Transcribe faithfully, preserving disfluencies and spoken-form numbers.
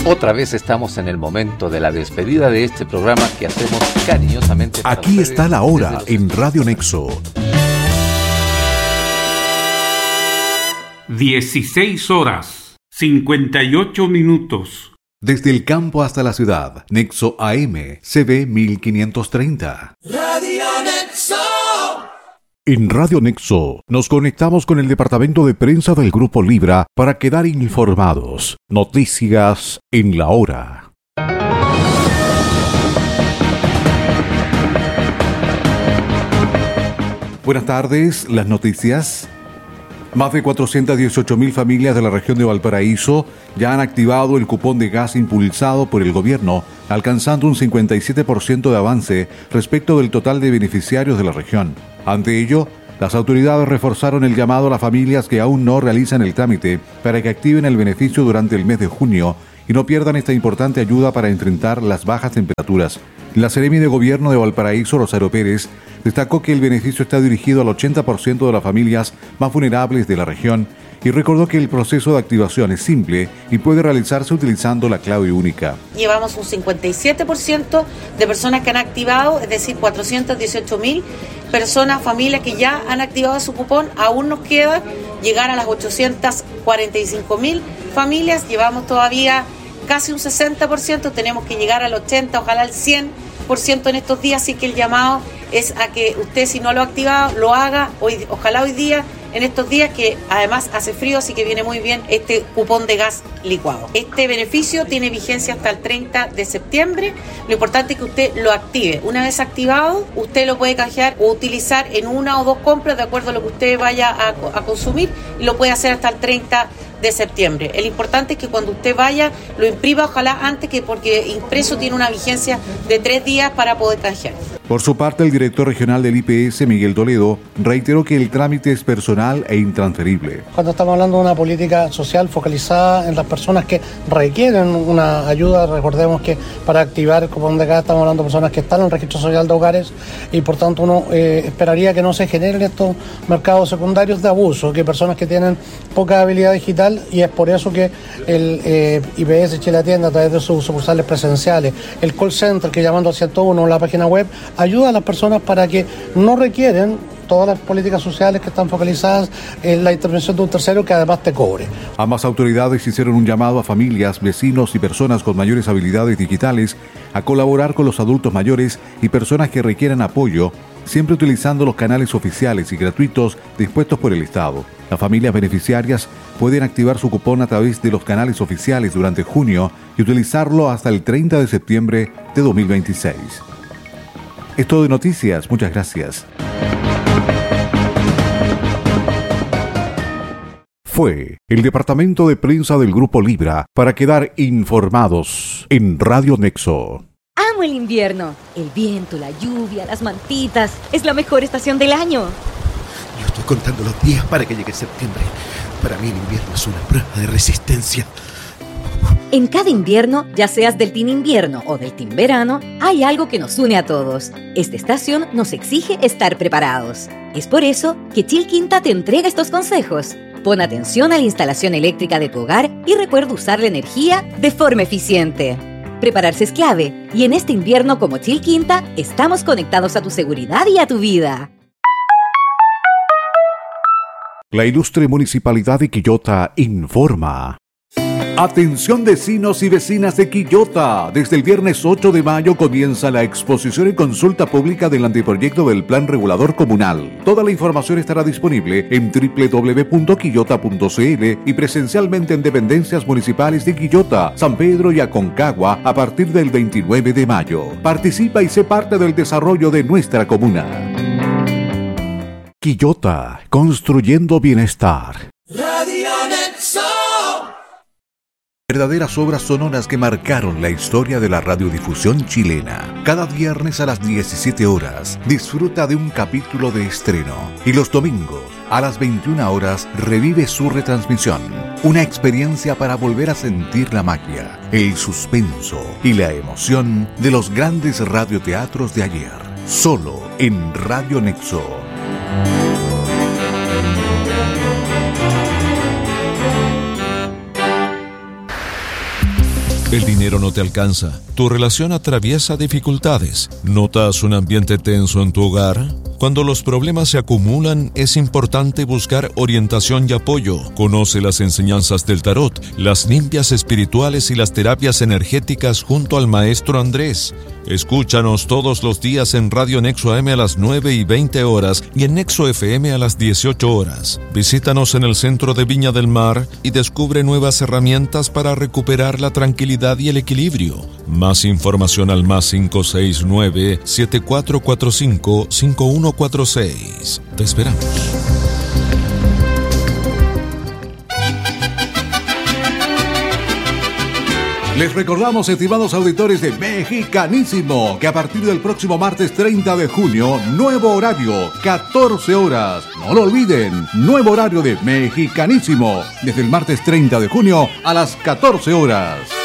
Otra vez estamos en el momento de la despedida de este programa que hacemos cariñosamente. Aquí está la hora en Radio Nexo. dieciséis horas, cincuenta y ocho minutos. Desde el campo hasta la ciudad, Nexo A M, C B mil quinientos treinta. Radio Nexo. En Radio Nexo nos conectamos con el departamento de prensa del Grupo Libra para quedar informados. Noticias en la hora. Buenas tardes, las noticias. Más de cuatrocientas dieciocho mil familias de la región de Valparaíso ya han activado el cupón de gas impulsado por el gobierno, alcanzando un cincuenta y siete por ciento de avance respecto del total de beneficiarios de la región. Ante ello, las autoridades reforzaron el llamado a las familias que aún no realizan el trámite para que activen el beneficio durante el mes de junio y no pierdan esta importante ayuda para enfrentar las bajas temperaturas. La Seremi de Gobierno de Valparaíso, Rosario Pérez, destacó que el beneficio está dirigido al ochenta por ciento de las familias más vulnerables de la región y recordó que el proceso de activación es simple y puede realizarse utilizando la clave única. Llevamos un cincuenta y siete por ciento de personas que han activado, es decir, cuatrocientas dieciocho mil personas, familias que ya han activado su cupón. Aún nos queda llegar a las ochocientas cuarenta y cinco mil familias, llevamos todavía casi un sesenta por ciento, tenemos que llegar al ochenta por ciento, ojalá al cien por ciento en estos días, así que el llamado es a que usted, si no lo ha activado, lo haga hoy, ojalá hoy día, en estos días que además hace frío, así que viene muy bien este cupón de gas licuado. Este beneficio tiene vigencia hasta el treinta de septiembre, lo importante es que usted lo active. Una vez activado, usted lo puede canjear o utilizar en una o dos compras de acuerdo a lo que usted vaya a, a consumir y lo puede hacer hasta el treinta de septiembre. El importante es que cuando usted vaya, lo imprima ojalá antes, que porque impreso tiene una vigencia de tres días para poder canjear. Por su parte, el director regional del I P S, Miguel Toledo, reiteró que el trámite es personal e intransferible. Cuando estamos hablando de una política social focalizada en las personas que requieren una ayuda, recordemos que para activar el cupón de gas estamos hablando de personas que están en el registro social de hogares y por tanto uno eh, esperaría que no se generen estos mercados secundarios de abuso, que personas que tienen poca habilidad digital, y es por eso que el eh, I P S Chile Atiende a través de sus sucursales presenciales, el call center que llamando al ciento uno, la página web, ayuda a las personas para que no requieren todas las políticas sociales que están focalizadas en la intervención de un tercero que además te cobre. Ambas autoridades hicieron un llamado a familias, vecinos y personas con mayores habilidades digitales a colaborar con los adultos mayores y personas que requieran apoyo, siempre utilizando los canales oficiales y gratuitos dispuestos por el Estado. Las familias beneficiarias pueden activar su cupón a través de los canales oficiales durante junio y utilizarlo hasta el treinta de septiembre de dos mil veintiséis. Es todo de noticias, muchas gracias. Fue el departamento de prensa del Grupo Libra para quedar informados en Radio Nexo. Amo el invierno, el viento, la lluvia, las mantitas, es la mejor estación del año. Yo estoy contando los días para que llegue septiembre. Para mí el invierno es una prueba de resistencia. En cada invierno, ya seas del team invierno o del team verano, hay algo que nos une a todos. Esta estación nos exige estar preparados. Es por eso que Chilquinta te entrega estos consejos. Pon atención a la instalación eléctrica de tu hogar y recuerda usar la energía de forma eficiente. Prepararse es clave, y en este invierno como Chilquinta, estamos conectados a tu seguridad y a tu vida. La ilustre Municipalidad de Quillota informa. Atención vecinos y vecinas de Quillota. Desde el viernes ocho de mayo comienza la exposición y consulta pública del anteproyecto del Plan Regulador Comunal. Toda la información estará disponible en doble u doble u doble u punto quillota punto c l y presencialmente en dependencias municipales de Quillota, San Pedro y Aconcagua a partir del veintinueve de mayo. Participa y sé parte del desarrollo de nuestra comuna. Quillota, construyendo bienestar. Radio Nexo. Verdaderas obras sonoras que marcaron la historia de la radiodifusión chilena. Cada viernes a las diecisiete horas disfruta de un capítulo de estreno y los domingos a las veintiuna horas revive su retransmisión. Una experiencia para volver a sentir la magia, el suspenso y la emoción de los grandes radioteatros de ayer. Solo en Radio Nexo. El dinero no te alcanza. Tu relación atraviesa dificultades. ¿Notas un ambiente tenso en tu hogar? Cuando los problemas se acumulan, es importante buscar orientación y apoyo. Conoce las enseñanzas del tarot, las limpias espirituales y las terapias energéticas junto al maestro Andrés. Escúchanos todos los días en Radio Nexo A M a las nueve y veinte horas y en Nexo F M a las dieciocho horas. Visítanos en el centro de Viña del Mar y descubre nuevas herramientas para recuperar la tranquilidad y el equilibrio. Más información al más cinco seis nueve, siete cuatro cuatro cinco, cinco uno cuatro seis. Te esperamos. Les recordamos, estimados auditores de Mexicanísimo, que a partir del próximo martes treinta de junio, nuevo horario, catorce horas. No lo olviden, nuevo horario de Mexicanísimo, desde el martes treinta de junio a las catorce horas.